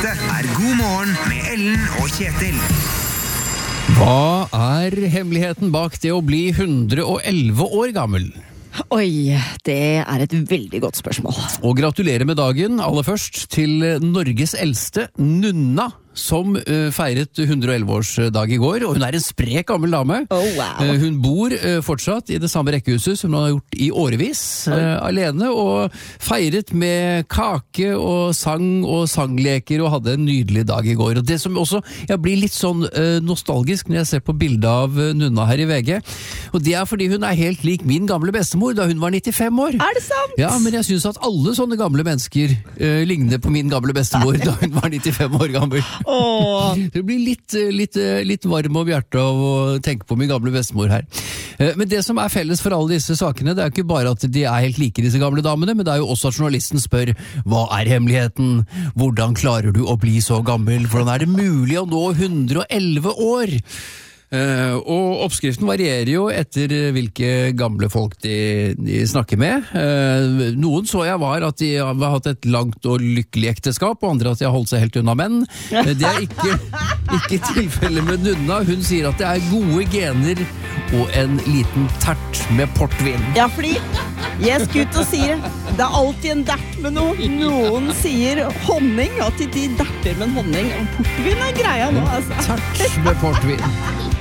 Dette God morgen med Ellen og Kjetil. Hva hemmeligheten bak det å bli 111 år gammel? Oi, det et veldig godt spørsmål. Og gratulerer med dagen, aller først, til Norges eldste, Nunna, som feiret 111-årsdag i går, og hun en sprek gammel dame. Oh, wow. Hun bor fortsatt i det samme rekkehuset som hun har gjort i årevis, alene, og feiret med kake og sang og sangleker, og hadde en nydelig dag i går. Og det som også, jeg blir litt sånn nostalgisk når jeg ser på bildet av Nunna her i VG, og det fordi hun helt lik min gamle bestemor da hun var 95 år. Det sant? Ja, men jeg synes at alle sånne gamle mennesker ligner på min gamle bestemor da hun var 95 år gammel. Det blir litt varm om hjertet av å tenke på min gamle bestemor her. Men det som felles for alle disse sakene, det ikke bare at de helt like disse gamle damene, men det jo også at journalisten spør, hva hemmeligheten? Hvordan klarer du å bli så gammel? Hvordan det mulig å nå 111 år? Og oppskriften varierer jo etter hvilke gamle folk de snakker med. Noen så jeg var at de har hatt et langt og lykkelig ekteskap, og andre at de har holdt seg helt unna menn. Det ikke tilfellet med Nunna. Hun sier at det gode gener og en liten tert med portvin. Ja, fordi jeg skulle ut og sier det alltid en dert med noe. Noen sier honning, at de derter med en honning, og portvin greia nå, altså. Tert med portvin.